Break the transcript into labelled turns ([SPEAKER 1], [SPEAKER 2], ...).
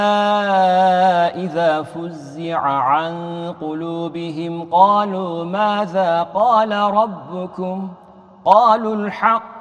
[SPEAKER 1] إذا فزع عن قلوبهم قالوا ماذا قال ربكم قالوا الحق